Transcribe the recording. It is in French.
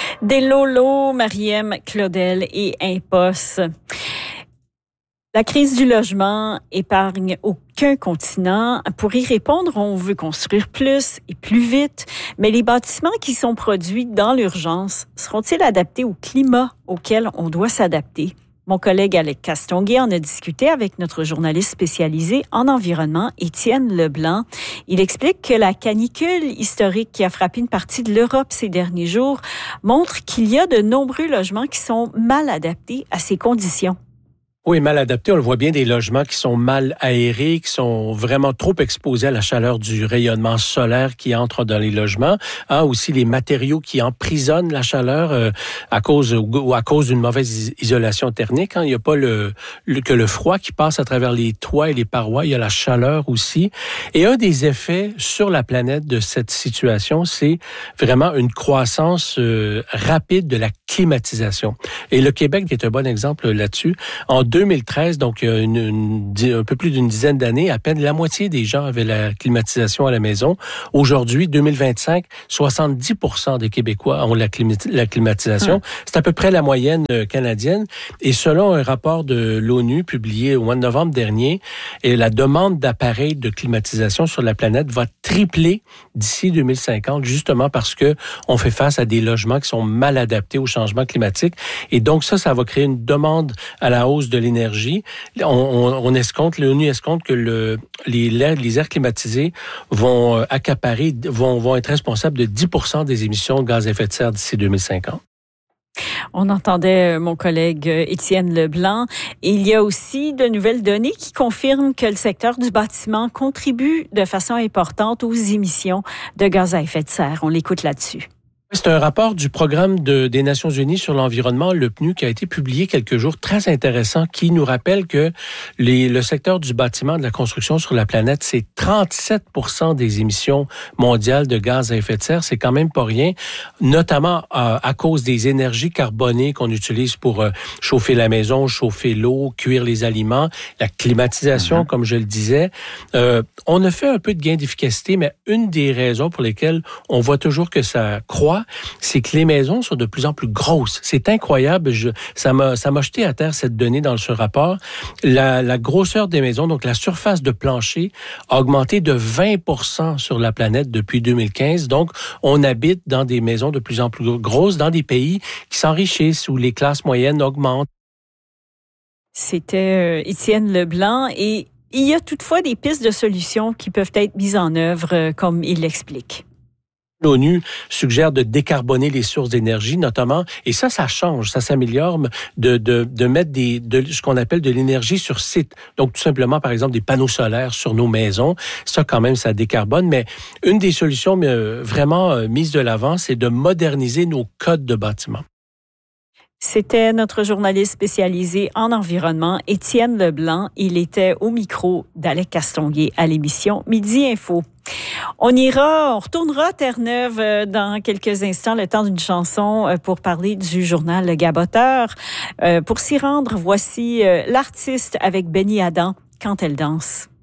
Des lolos, Mariem, Claudel et Impost. La crise du logement épargne aucun continent. Pour y répondre, on veut construire plus et plus vite. Mais les bâtiments qui sont produits dans l'urgence seront-ils adaptés au climat auquel on doit s'adapter? Mon collègue Alex Castonguay en a discuté avec notre journaliste spécialisé en environnement, Étienne Leblanc. Il explique que la canicule historique qui a frappé une partie de l'Europe ces derniers jours montre qu'il y a de nombreux logements qui sont mal adaptés à ces conditions. Oui, mal adapté. On le voit bien, des logements qui sont mal aérés, qui sont vraiment trop exposés à la chaleur du rayonnement solaire qui entre dans les logements. Aussi les matériaux qui emprisonnent la chaleur à cause d'une mauvaise isolation thermique. Il n'y a pas que le froid qui passe à travers les toits et les parois. Il y a la chaleur aussi. Et un des effets sur la planète de cette situation, c'est vraiment une croissance rapide de la climatisation. Et le Québec est un bon exemple là-dessus. En 2013, donc un peu plus d'une dizaine d'années, à peine la moitié des gens avaient la climatisation à la maison. Aujourd'hui, 2025, 70% des Québécois ont la climatisation. C'est à peu près la moyenne canadienne. Et selon un rapport de l'ONU publié au mois de novembre dernier, la demande d'appareils de climatisation sur la planète va tripler d'ici 2050, justement parce que on fait face à des logements qui sont mal adaptés au changement climatique. Et donc ça va créer une demande à la hausse de l'énergie. On escompte, l'ONU escompte que les airs climatisés vont vont être responsables de 10% des émissions de gaz à effet de serre d'ici 2050. On entendait mon collègue Étienne Leblanc. Et il y a aussi de nouvelles données qui confirment que le secteur du bâtiment contribue de façon importante aux émissions de gaz à effet de serre. On l'écoute là-dessus. C'est un rapport du Programme des Nations Unies sur l'environnement, le PNUD, qui a été publié quelques jours, très intéressant, qui nous rappelle que le secteur du bâtiment, de la construction sur la planète, c'est 37% des émissions mondiales de gaz à effet de serre. C'est quand même pas rien, notamment à cause des énergies carbonées qu'on utilise pour chauffer la maison, chauffer l'eau, cuire les aliments, la climatisation, comme je le disais. On a fait un peu de gain d'efficacité, mais une des raisons pour lesquelles on voit toujours que ça croît, c'est que les maisons sont de plus en plus grosses. C'est incroyable. Ça m'a jeté à terre cette donnée dans ce rapport. La grosseur des maisons, donc la surface de plancher, a augmenté de 20% sur la planète depuis 2015. Donc, on habite dans des maisons de plus en plus grosses, dans des pays qui s'enrichissent, où les classes moyennes augmentent. C'était Étienne Leblanc. Et il y a toutefois des pistes de solutions qui peuvent être mises en œuvre, comme il l'explique. L'ONU suggère de décarboner les sources d'énergie, notamment, et ça change, ça s'améliore, de mettre ce qu'on appelle de l'énergie sur site. Donc, tout simplement, par exemple, des panneaux solaires sur nos maisons. Ça, quand même, ça décarbone. Mais une des solutions vraiment mises de l'avant, c'est de moderniser nos codes de bâtiment. C'était notre journaliste spécialisé en environnement, Étienne Leblanc. Il était au micro d'Alex Castonguay à l'émission Midi Info. On retournera à Terre-Neuve dans quelques instants, le temps d'une chanson pour parler du journal Le Gaboteur. Pour s'y rendre, voici l'artiste avec Benny Adam, Quand elle danse.